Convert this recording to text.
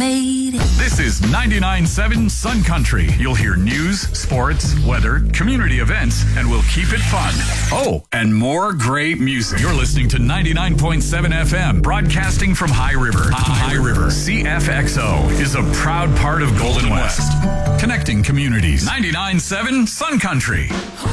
made it. This is 99.7 Sun Country. You'll hear news, sports, weather, community events, and we'll keep it fun. Oh, and more great music. You're listening to 99.7 FM, broadcasting from High River. High River. CFXO is a proud part of Golden West. Connecting communities. 99.7 Sun Country.